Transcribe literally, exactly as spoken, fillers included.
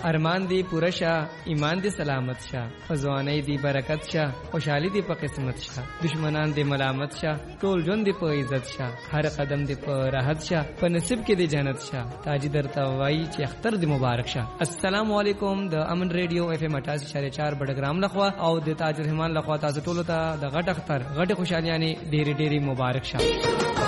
ارمان دی پوره شه، ایمان دی سلامت شه، ځواني دی برکت شه، خوشحالي دی په قسمت شه، دشمنان دی ملامت شه، ټول ژوند دی په عزت شه، هر قدم دی په راحت شه، په نصیب کې دی جنت شه. تاج درته وایي چې اختر دی مبارک شه. السلام علیکم. د امن ریډیو اف ام اٹھاسی اشاریه چار بډګرام لخوا او د تاج الرحمان لخوا تاسو ټول ته د غټ اختر غټ خوشالیانه ډېری ډېری مبارک شه.